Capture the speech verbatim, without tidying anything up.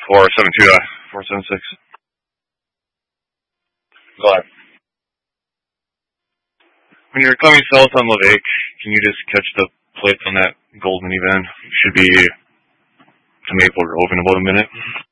four seven two to four seven six. Go ahead. When you're coming south on Lake, can you just catch the plates on that gold minivan? Should be to Maple Grove in about a minute.